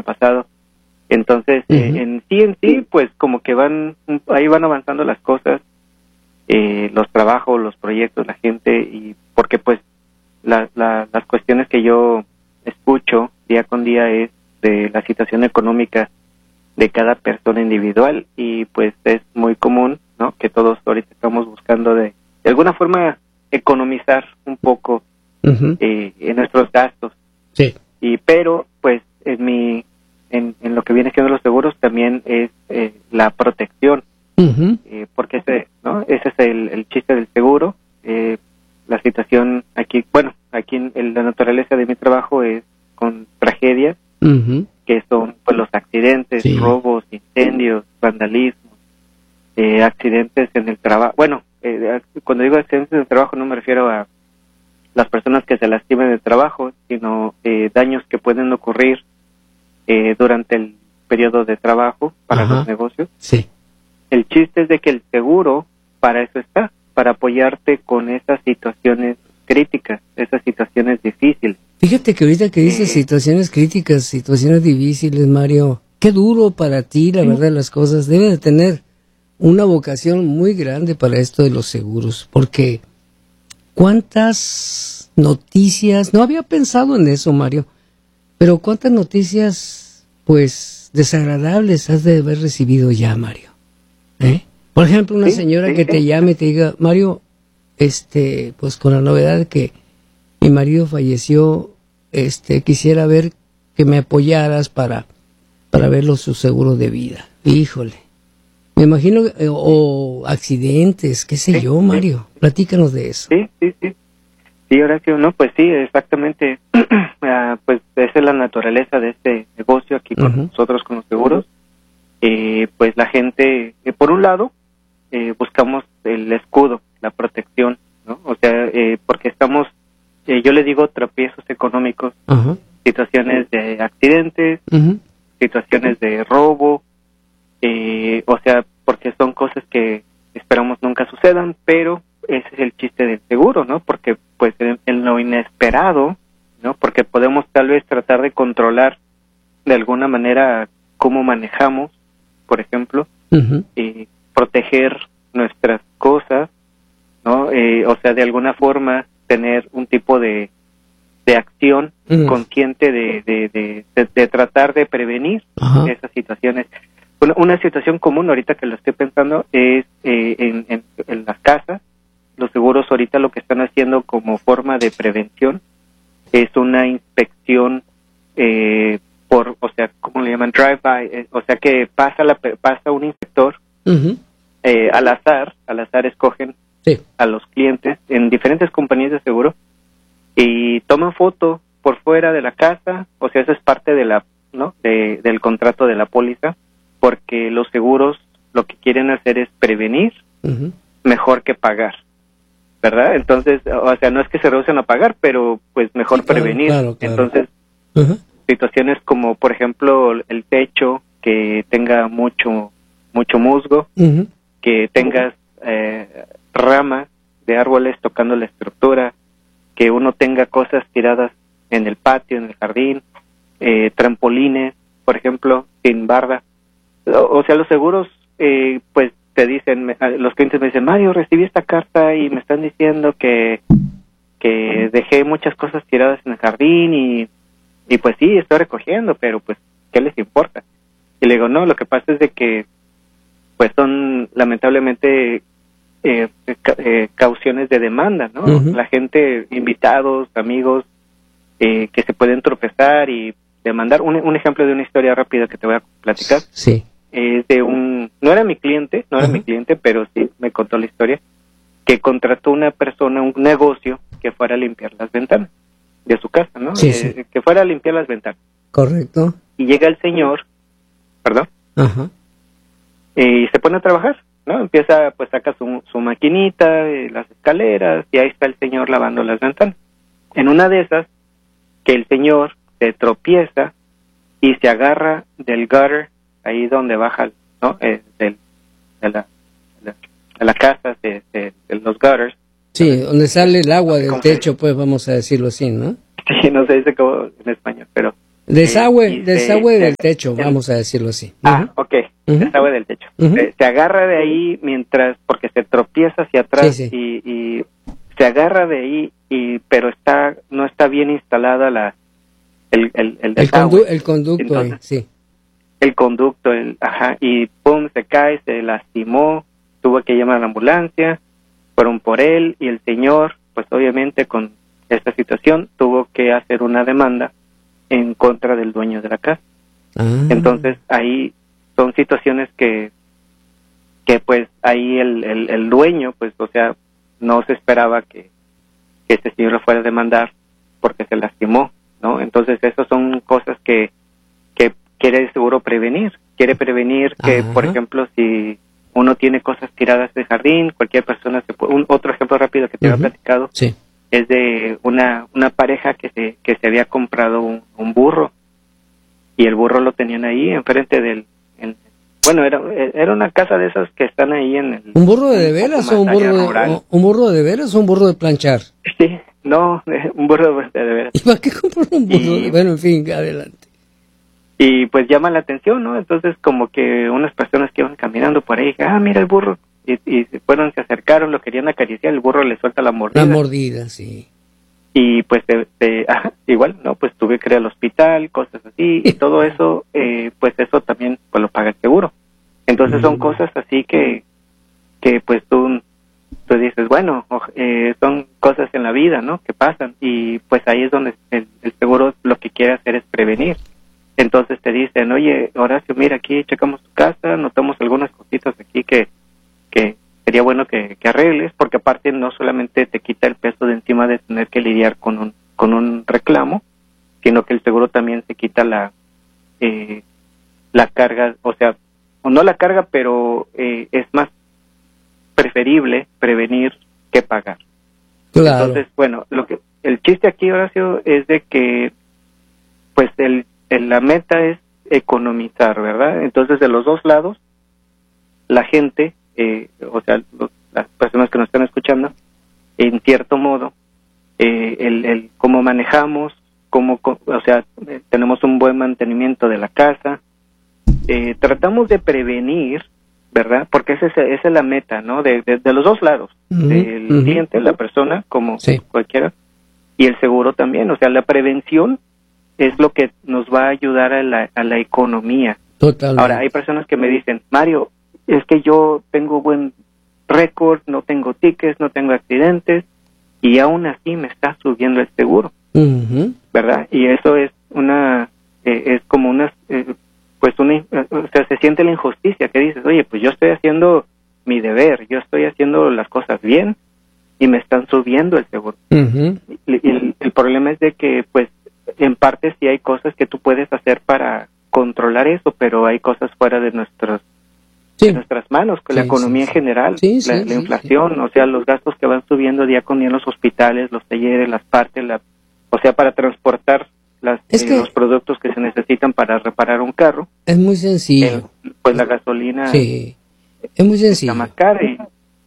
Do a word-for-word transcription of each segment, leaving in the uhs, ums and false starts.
pasado. Entonces, uh-huh. eh, en sí, en sí, pues como que van, ahí van avanzando las cosas, eh, los trabajos, los proyectos, la gente, y porque pues la, la, las cuestiones que yo escucho día con día es de la situación económica de cada persona individual, y pues es muy común, ¿no?, que todos ahorita estamos buscando de, de alguna forma economizar un poco uh-huh. eh, en nuestros gastos. Sí. Y pero pues en mi en, en lo que viene siendo los seguros también es eh, la protección, uh-huh. eh, porque ese, ¿no?, ese es el, el chiste del seguro. Eh, la situación aquí, bueno, aquí en, en la naturaleza de mi trabajo es con tragedias, uh-huh. que son pues los accidentes, sí. robos, incendios, vandalismo, eh, accidentes en el trabajo. Bueno, eh, cuando digo accidentes en el trabajo no me refiero a las personas que se lastimen en el trabajo, sino eh, daños que pueden ocurrir eh, durante el periodo de trabajo para Ajá. los negocios. Sí. El chiste es de que el seguro para eso está, para apoyarte con esas situaciones críticas, esas situaciones difíciles. Fíjate que ahorita que dices eh, situaciones críticas, situaciones difíciles, Mario, qué duro para ti, la sí. verdad, las cosas. Debes de tener una vocación muy grande para esto de los seguros, porque ¿cuántas noticias? No había pensado en eso, Mario, pero ¿cuántas noticias, pues, desagradables has de haber recibido ya, Mario? ¿Eh? Por ejemplo, una sí, señora sí, que sí. te llame y te diga, Mario, este, pues con la novedad de que mi marido falleció, este, quisiera ver que me apoyaras para, para verlo su seguro de vida. Híjole. Me imagino, eh, o accidentes, qué sé sí, yo, Mario. Sí. Platícanos de eso. Sí, sí, sí. Sí, Horacio, no, pues sí, exactamente. uh, pues esa es la naturaleza de este negocio aquí con uh-huh. nosotros, con los seguros. Eh, pues la gente, eh, por un lado, eh, buscamos el escudo, la protección, ¿no? O sea, eh, porque estamos, eh, yo le digo tropiezos económicos, uh-huh. situaciones de accidentes, uh-huh. situaciones de robo, eh, o sea, porque son cosas que esperamos nunca sucedan, pero ese es el chiste del seguro, ¿no? Porque pues en, en lo inesperado, ¿no? Porque podemos tal vez tratar de controlar de alguna manera cómo manejamos, por ejemplo, uh-huh. eh, proteger nuestras cosas, ¿no? Eh, o sea, de alguna forma tener un tipo de de acción uh-huh. consciente de de, de, de de tratar de prevenir uh-huh. esas situaciones. Una, una situación común ahorita que lo estoy pensando es eh, en, en, en las casas. Los seguros ahorita lo que están haciendo como forma de prevención es una inspección eh, por, o sea, ¿cómo le llaman? Drive-by, eh, o sea que pasa la pasa un inspector uh-huh. eh, al azar, al azar escogen sí. a los clientes en diferentes compañías de seguro y toman foto por fuera de la casa, o sea, eso es parte de la, ¿no? de, del contrato de la póliza, porque los seguros lo que quieren hacer es prevenir uh-huh. mejor que pagar, ¿verdad? Entonces, o sea, no es que se rehúsen a pagar, pero pues mejor sí, claro, prevenir. Claro, claro. Entonces, uh-huh. situaciones como, por ejemplo, el techo que tenga mucho mucho musgo, uh-huh. que tengas eh, ramas de árboles tocando la estructura, que uno tenga cosas tiradas en el patio, en el jardín, eh, trampolines, por ejemplo, sin barda. O, o sea, los seguros, eh, pues te dicen, los clientes me dicen, Mario, recibí esta carta y me están diciendo que que dejé muchas cosas tiradas en el jardín y, y pues sí, estoy recogiendo, pero pues, ¿qué les importa? Y le digo, no, lo que pasa es de que pues son lamentablemente eh, ca- eh, cauciones de demanda, ¿no? Uh-huh. La gente, invitados, amigos, eh, que se pueden tropezar y demandar. Un, un ejemplo de una historia rápida que te voy a platicar. Sí. Es de un, no era mi cliente, no era uh-huh. mi cliente, pero sí me contó la historia, que contrató una persona, un negocio, que fuera a limpiar las ventanas de su casa, ¿no? Sí, eh, sí. Que fuera a limpiar las ventanas. Correcto. Y llega el señor, perdón, Ajá. y se pone a trabajar, ¿no? Empieza, pues saca su, su maquinita, eh, las escaleras, y ahí está el señor lavando las ventanas. En una de esas, que el señor se tropieza y se agarra del gutter, ahí donde baja, ¿no? Eh, del, de, la, de, la, de la casa, de, de, de los gutters. Sí, donde, donde sale el agua del techo, pues vamos a decirlo así, ¿no? Sí, no se dice como en español, pero Desagüe, eh, desagüe se, del se, techo, se, vamos a decirlo así. Ah, uh-huh. ok, uh-huh. desagüe del techo. Uh-huh. Se, se agarra de ahí mientras, porque se tropieza hacia atrás, sí, sí. Y, y se agarra de ahí, y pero está no está bien instalada la el el el, el, condu el conducto. Entonces, ahí, sí. El conducto, el, ajá, y pum, se cae, se lastimó, tuvo que llamar a la ambulancia, fueron por él, y el señor, pues obviamente con esta situación, tuvo que hacer una demanda en contra del dueño de la casa. Ah. Entonces, ahí son situaciones que, que pues, ahí el, el, el dueño, pues, o sea, no se esperaba que, que este señor lo fuera a demandar porque se lastimó, ¿no? Entonces, esas son cosas que, que quiere el seguro prevenir. Quiere prevenir que, Ajá. por ejemplo, si uno tiene cosas tiradas de jardín, cualquier persona se puede... Un, otro ejemplo rápido que te uh-huh. había platicado sí. es de una una pareja que se que se había comprado un, un burro, y el burro lo tenían ahí enfrente del... En, bueno, era era una casa de esas que están ahí en el... ¿Un burro de veras o un burro de, un burro de veras o un burro de planchar? Sí, no, un burro de veras. ¿Y para qué comprar un burro? Y, bueno, en fin, adelante. Y pues llama la atención, ¿no? Entonces como que unas personas que iban caminando por ahí, ah, mira el burro, y, y se fueron, se acercaron, lo querían acariciar, el burro le suelta la mordida. La mordida, sí. Y pues de, de, ah, igual, ¿no? Pues tuve que ir al hospital, cosas así, y todo eso, eh, pues eso también pues lo paga el seguro. Entonces son cosas así que, que pues tú, tú dices, bueno, eh, son cosas en la vida, ¿no? Que pasan, y pues ahí es donde el, el seguro lo que quiere hacer es prevenir. Entonces te dicen, oye, Horacio, mira, aquí checamos tu casa, notamos algunas cositas aquí que, que sería bueno que, que arregles, porque aparte no solamente te quita el peso de encima de tener que lidiar con un con un reclamo, sino que el seguro también se quita la eh, la carga, o sea, o no la carga, pero eh, es más preferible prevenir que pagar. Claro. Entonces, bueno, lo que el chiste aquí, Horacio, es de que pues el la meta es economizar, ¿verdad? Entonces, de los dos lados, la gente, eh, o sea, los, las personas que nos están escuchando, en cierto modo, eh, el, el cómo manejamos, cómo, o sea, eh, tenemos un buen mantenimiento de la casa, eh, tratamos de prevenir, ¿verdad? Porque esa es, esa es la meta, ¿no? De, de, de los dos lados, uh-huh, del uh-huh. cliente, la persona, como sí. cualquiera, y el seguro también, o sea, la prevención es lo que nos va a ayudar a la, a la economía. Totalmente. Ahora, hay personas que me dicen, Mario, es que yo tengo buen récord, no tengo tickets, no tengo accidentes, y aún así me está subiendo el seguro, uh-huh. ¿verdad? Y eso es una, eh, es como una, eh, pues una, o sea, se siente la injusticia, que dices, oye, pues yo estoy haciendo mi deber, yo estoy haciendo las cosas bien, y me están subiendo el seguro. Uh-huh. Y, y el, el problema es de que, pues, en parte sí hay cosas que tú puedes hacer para controlar eso, pero hay cosas fuera de nuestros sí. de nuestras manos, con sí, la economía sí, en general, sí, la, sí, la sí, inflación, sí. o sea, los gastos que van subiendo día con día en los hospitales, los talleres, las partes, la, o sea, para transportar las, es eh, que los productos que se necesitan para reparar un carro. Es muy sencillo. Eh, pues la gasolina sí. es muy sencillo. está más cara y...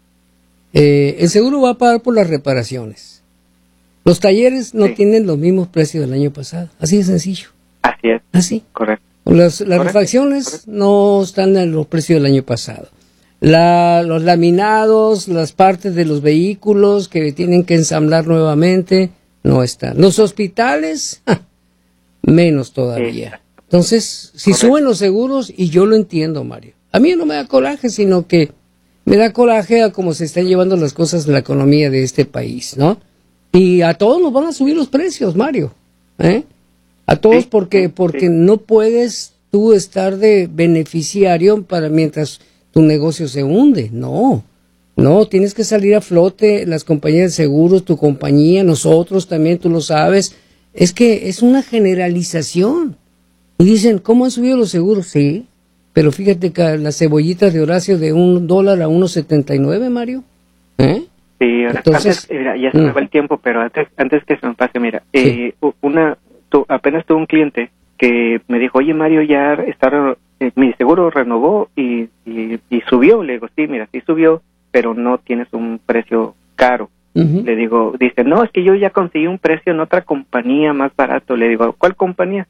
eh, el seguro va a pagar por las reparaciones. Los talleres no sí. tienen los mismos precios del año pasado. Así de sencillo. Así es. Así. Correcto. Las, las correcto, refacciones correcto. no están en los precios del año pasado. La, los laminados, las partes de los vehículos que tienen que ensamblar nuevamente, no están. Los hospitales, ¡ja! menos todavía. Sí. Entonces, si correcto. Suben los seguros, y yo lo entiendo, Mario. A mí no me da coraje, sino que me da coraje a cómo se están llevando las cosas en la economía de este país, ¿no? Y a todos nos van a subir los precios, Mario, ¿eh? A todos sí, porque porque sí. no puedes tú estar de beneficiario para mientras tu negocio se hunde, no, no, tienes que salir a flote, las compañías de seguros, tu compañía, nosotros también, tú lo sabes, es que es una generalización. Y dicen, ¿cómo han subido los seguros? Sí, pero fíjate que las cebollitas de Horacio de un dólar a uno setenta y nueve, Mario, ¿eh? Sí, entonces, antes, mira, ya se me va el tiempo, pero antes antes que se me pase, mira, sí. eh, una tu, apenas tuve un cliente que me dijo, oye Mario, ya está, eh, mi seguro renovó y, y, y subió. Le digo, sí, mira, sí subió, pero no tienes un precio caro. Uh-huh. Le digo, dice, no, es que yo ya conseguí un precio en otra compañía más barato. Le digo, ¿cuál compañía?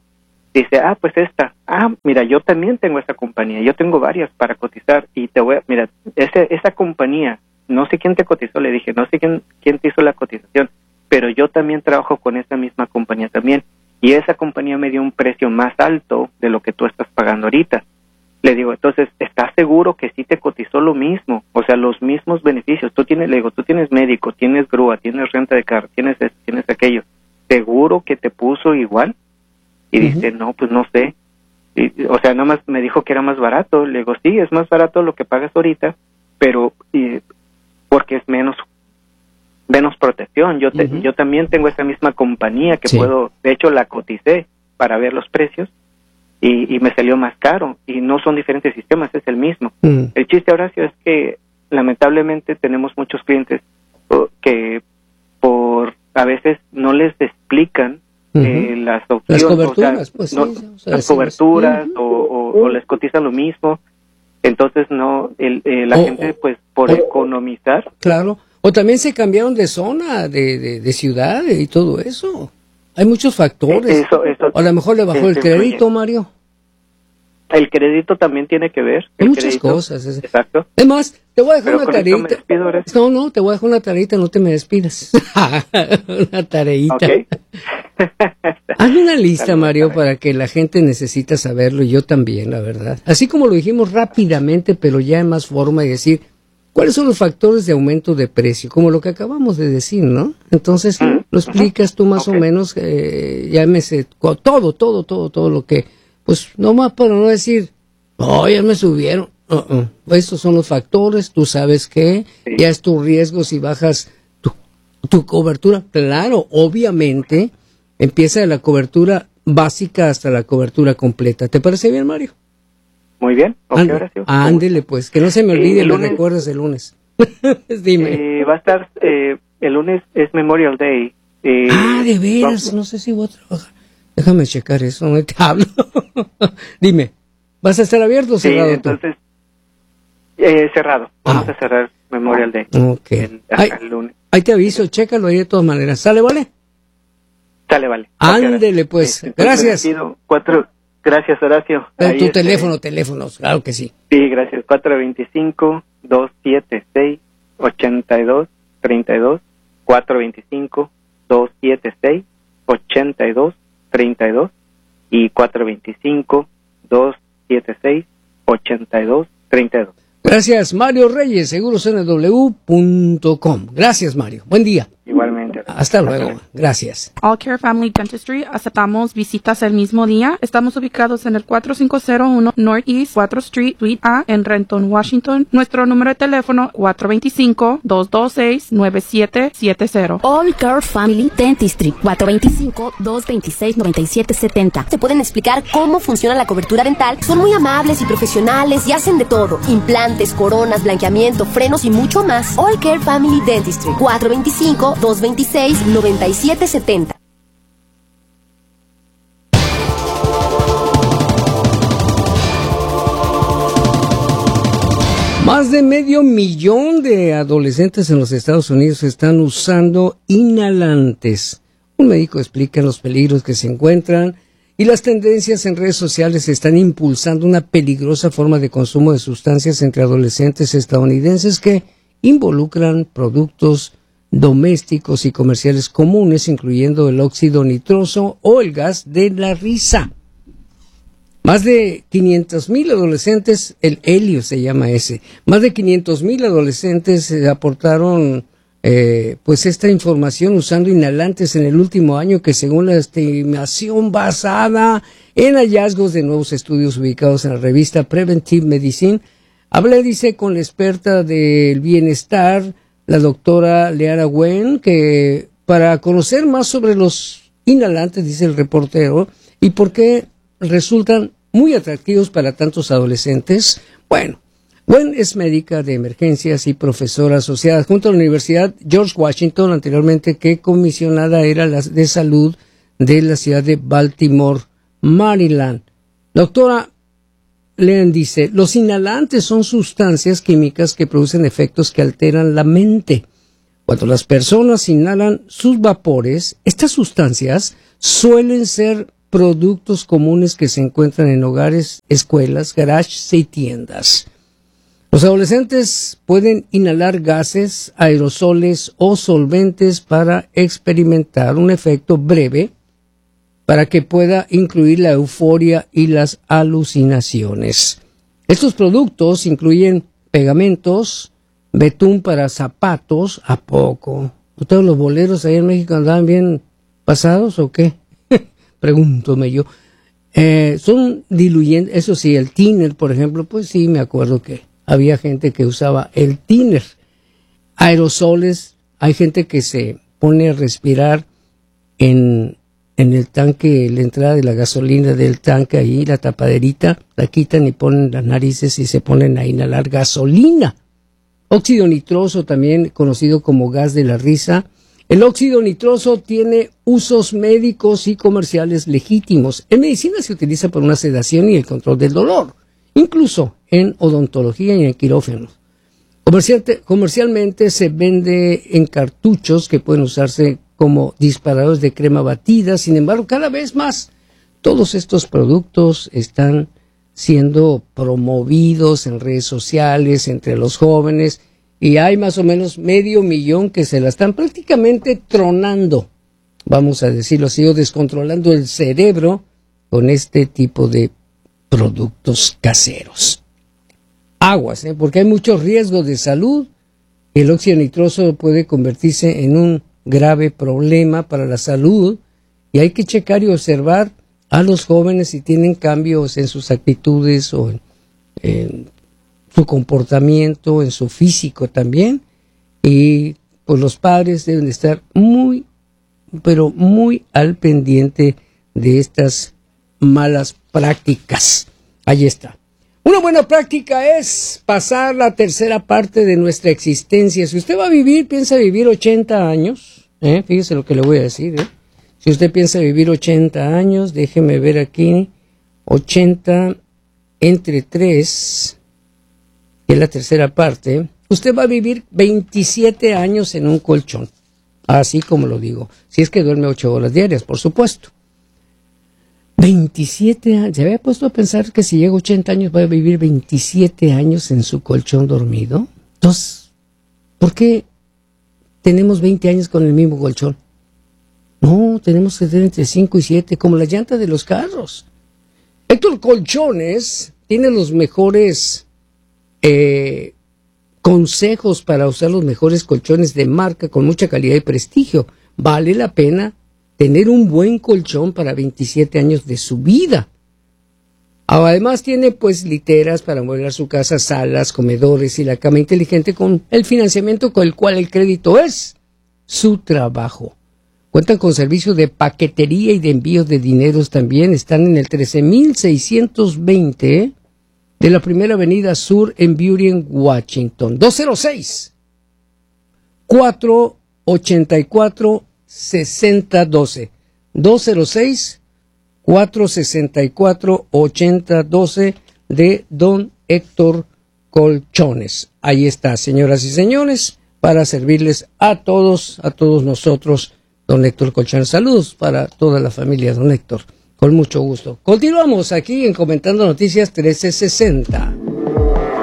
dice, ah, pues esta, ah, mira, yo también tengo esa compañía, yo tengo varias para cotizar y te voy a, mira, ese, esa compañía, no sé quién te cotizó, le dije, no sé quién, quién te hizo la cotización, pero yo también trabajo con esa misma compañía también, y esa compañía me dio un precio más alto de lo que tú estás pagando ahorita. Le digo, entonces, ¿estás seguro que sí te cotizó lo mismo? O sea, los mismos beneficios. Tú tienes, le digo, tú tienes médico, tienes grúa, tienes renta de carro, tienes esto, tienes aquello. ¿Seguro que te puso igual? Y uh-huh. dice, no, pues no sé. Y, o sea, nada más me dijo que era más barato. Le digo, sí, es más barato lo que pagas ahorita, pero y, porque es menos menos protección. Yo te, uh-huh. yo también tengo esa misma compañía que sí. puedo, de hecho la coticé para ver los precios y, y me salió más caro. Y no son diferentes sistemas, es el mismo. Uh-huh. El chiste, Horacio, es que lamentablemente tenemos muchos clientes uh, que por a veces no les explican uh-huh. eh, las opciones, las coberturas, o sea, pues, no, sí, o sea, las coberturas uh-huh. o, o, o les cotizan lo mismo, entonces no, el, eh, la o, gente pues por o, economizar. Claro, o también se cambiaron de zona, de, de, de ciudad y todo eso. Hay muchos factores. Eso, eso, a lo mejor le bajó el crédito, Mario. El crédito también tiene que ver. Hay muchas crédito, cosas. Es, exacto. Es más, te voy a dejar Pero una tareita. No, no, te voy a dejar una tareita, no te me despidas. Una tareita. Okay. Hazme una lista, Mario, para que la gente necesita saberlo, y yo también, la verdad. Así como lo dijimos rápidamente, pero ya en más forma, y decir, ¿cuáles son los factores de aumento de precio? Como lo que acabamos de decir, ¿no? Entonces, mm, lo explicas tú más okay. o menos, eh, llámese, todo, todo, todo, todo lo que... Pues nomás para no decir, oh, ya me subieron. Uh-uh. Estos son los factores, tú sabes que sí. ya es tu riesgo si bajas tu, tu cobertura. Claro, obviamente, empieza de la cobertura básica hasta la cobertura completa. ¿Te parece bien, Mario? Muy bien. Okay, Ande, Horacio. Ándele, pues, que no se me olvide, eh, lo recuerdas el lunes. Dime. Eh, va a estar, eh, el lunes es Memorial Day. Eh, ah, de veras, vamos. No sé si voy a trabajar. Déjame checar eso, no te hablo. Dime, ¿vas a estar abierto o cerrado? Sí, entonces, eh, cerrado. Vamos ah. a cerrar Memorial Day. Ok. El, ahí, el lunes. Ahí te aviso, chécalo ahí de todas maneras. ¿Sale, vale? Sale, vale. Ándele, pues. Este, gracias. Cuatro, gracias, Horacio. Ahí tu este, teléfono, teléfonos, claro que sí. Sí, gracias. cuatro dos cinco, dos siete seis, ocho dos tres dos. cuatro dos cinco, dos siete seis, ocho dos treinta y dos y cuatro dos cinco, dos siete seis, ocho dos treinta y dos. Gracias, Mario Reyes, seguros n w punto com. Gracias, Mario. Buen día. Igualmente. Hasta luego. Gracias. All Care Family Dentistry, aceptamos visitas el mismo día. Estamos ubicados en el cuatro cinco cero uno Northeast cuatro Street, Suite A, en Renton, Washington. Nuestro número de teléfono cuatro dos cinco, dos dos seis, nueve siete siete cero. All Care Family Dentistry, cuatro dos cinco, dos dos seis, nueve siete siete cero. Te pueden explicar cómo funciona la cobertura dental. Son muy amables y profesionales y hacen de todo. Implantes, coronas, blanqueamiento, frenos y mucho más. All Care Family Dentistry, cuatro dos cinco, dos dos seis, nueve siete siete cero. Más de medio millón de adolescentes en los Estados Unidos están usando inhalantes. Un médico explica los peligros que se encuentran y las tendencias en redes sociales están impulsando una peligrosa forma de consumo de sustancias entre adolescentes estadounidenses que involucran productos domésticos y comerciales comunes, incluyendo el óxido nitroso o el gas de la risa. Más de quinientos mil adolescentes, el helio se llama ese, más de quinientos mil adolescentes eh, aportaron eh, pues esta información usando inhalantes en el último año, que según la estimación basada en hallazgos de nuevos estudios ubicados en la revista Preventive Medicine, hablé, dice, con la experta del bienestar, la doctora Leara Wen, que para conocer más sobre los inhalantes, dice el reportero, y por qué resultan muy atractivos para tantos adolescentes. Bueno, Wen es médica de emergencias y profesora asociada junto a la Universidad George Washington, anteriormente que comisionada era la de salud de la ciudad de Baltimore, Maryland. Doctora Lean dice, los inhalantes son sustancias químicas que producen efectos que alteran la mente. Cuando las personas inhalan sus vapores, estas sustancias suelen ser productos comunes que se encuentran en hogares, escuelas, garages y tiendas. Los adolescentes pueden inhalar gases, aerosoles o solventes para experimentar un efecto breve para que pueda incluir la euforia y las alucinaciones. Estos productos incluyen pegamentos, betún para zapatos. ¿A poco? ¿Todos los boleros ahí en México andaban bien pasados o qué? Pregúntome yo. Eh, son diluyentes, eso sí, el thinner, por ejemplo, pues sí, me acuerdo que había gente que usaba el thinner. Aerosoles, hay gente que se pone a respirar en, en el tanque, la entrada de la gasolina del tanque, ahí la tapaderita, la quitan y ponen las narices y se ponen a inhalar gasolina. Óxido nitroso, también conocido como gas de la risa. El óxido nitroso tiene usos médicos y comerciales legítimos. En medicina se utiliza para una sedación y el control del dolor, incluso en odontología y en quirófanos. Comercialmente se vende en cartuchos que pueden usarse como disparadores de crema batida. Sin embargo, cada vez más todos estos productos están siendo promovidos en redes sociales entre los jóvenes y hay más o menos medio millón que se la están prácticamente tronando, vamos a decirlo así, o descontrolando el cerebro con este tipo de productos caseros. Aguas, ¿eh? Porque hay muchos riesgos de salud. El óxido nitroso puede convertirse en un grave problema para la salud y hay que checar y observar a los jóvenes si tienen cambios en sus actitudes o en, en su comportamiento, en su físico también. Y pues los padres deben de estar muy, pero muy al pendiente de estas malas prácticas. Ahí está. Una buena práctica es pasar la tercera parte de nuestra existencia. Si usted va a vivir, piensa vivir ochenta años, ¿eh? Fíjese lo que le voy a decir, ¿eh? Si usted piensa vivir ochenta años, déjeme ver aquí, ochenta entre tres, que es la tercera parte, usted va a vivir veintisiete años en un colchón, así como lo digo, si es que duerme ocho horas diarias, por supuesto. veintisiete años, ¿se había puesto a pensar que si llega a ochenta años va a vivir veintisiete años en su colchón dormido? Entonces, ¿por qué tenemos veinte años con el mismo colchón? No, tenemos que tener entre cinco y siete, como las llantas de los carros. Héctor Colchones tiene los mejores eh, consejos para usar los mejores colchones de marca con mucha calidad y prestigio. Vale la pena tener un buen colchón para veintisiete años de su vida. Además tiene pues literas para amueblar su casa, salas, comedores y la cama inteligente con el financiamiento con el cual el crédito es su trabajo. Cuentan con servicio de paquetería y de envíos de dineros también. Están en el trece mil seiscientos veinte de la Primera Avenida Sur en Burien, Washington. dos cero seis, cuatro ocho cuatro, seis cero uno dos. dos cero seis, cuatro seis cuatro, ocho cero uno dos de Don Héctor Colchones. Ahí está, señoras y señores, para servirles a todos, a todos nosotros, Don Héctor Colchones. Saludos para toda la familia, Don Héctor. Con mucho gusto. Continuamos aquí en Comentando Noticias trece sesenta.